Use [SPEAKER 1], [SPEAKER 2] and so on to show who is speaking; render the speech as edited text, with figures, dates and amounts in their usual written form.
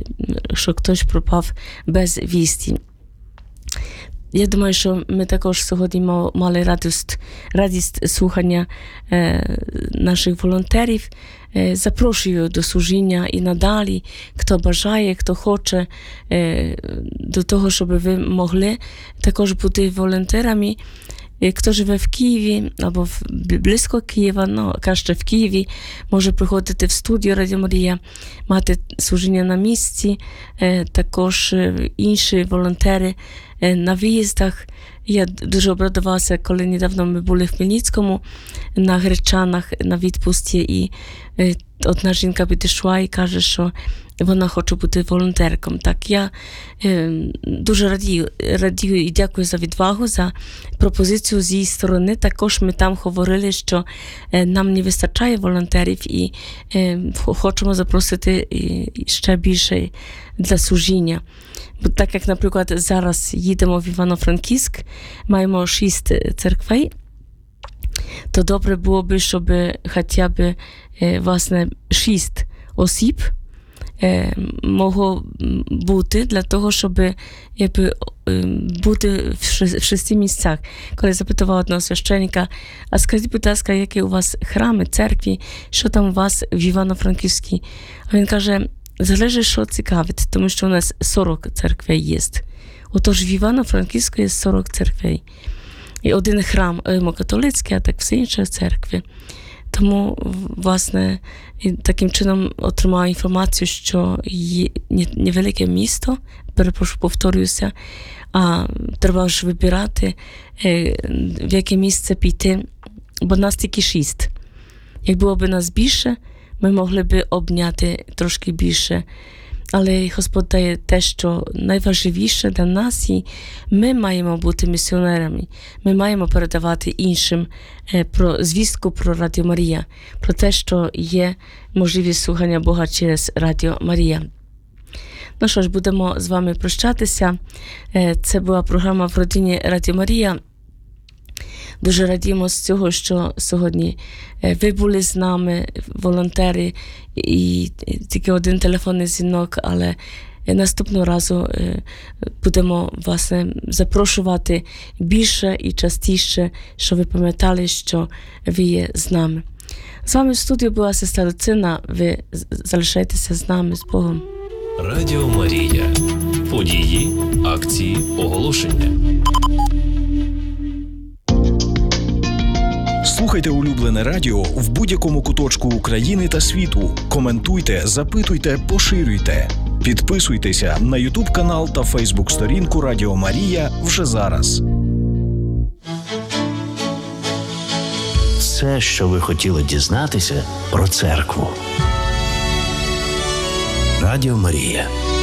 [SPEAKER 1] що хтось пропав без вісті. Я думаю, що ми також сьогодні мали радість слухання наших волонтерів. Запрошую до служіння і надалі, хто бажає, хто хоче, до того, щоб ви могли також бути волонтерами. Хто живе в Києві або близько Києва, краще в Києві, може приходити в студію Радіо Марія, мати служіння на місці, також інші волонтери на виїздах. Я дуже обрадувалася, коли недавно ми були в Хмельницькому на Гречанах на відпустці, і одна жінка підійшла і каже, що вона хоче бути волонтерком. Так, я дуже радію і дякую за відвагу, за пропозицію з її сторони. Також ми там говорили, що нам не вистачає волонтерів і хочемо запросити ще більше для служіння. Бо так як, наприклад, зараз їдемо в Івано-Франківськ, маємо 6 церквей, то добре було б, щоб хоча б, власне, 6 осіб могло бути для того, щоб бути в 6 місцях. Коли запитував одного священника, а скажіть, будь ласка, які у вас храми, церкві, що там у вас в Івано-Франківській? А він каже, залежить, що цікавить, тому що у нас 40 церквей є. Отож, в Івано-Франківську є 40 церквей. І один храм римо-католицький, а так всі інші церкви. Тому, власне, таким чином отримала інформацію, що є невелике місто, повторююся, а треба ж вибирати, в яке місце піти, бо нас тільки 6. Як було б нас більше, ми могли б обняти трошки більше. Але Господь дає те, що найважливіше для нас, і ми маємо бути місіонерами. Ми маємо передавати іншим про звістку про Радіо Марія, про те, що є можливість слухання Бога через Радіо Марія. Ну що ж, будемо з вами прощатися. Це була програма в родині Радіо Марія. Дуже радіємо з цього, що сьогодні ви були з нами, волонтери, і тільки один телефонний дзвінок, але наступного разу будемо, власне, запрошувати більше і частіше, щоб ви пам'ятали, що ви є з нами. З вами в студії була сестра Люцина. Ви залишайтеся з нами, з Богом.
[SPEAKER 2] Радіо Марія. Події, акції, оголошення.
[SPEAKER 3] Слухайте улюблене радіо в будь-якому куточку України та світу. Коментуйте, запитуйте, поширюйте. Підписуйтеся на YouTube-канал та Facebook-сторінку Радіо Марія вже зараз.
[SPEAKER 4] Все, що ви хотіли дізнатися про церкву. Радіо Марія.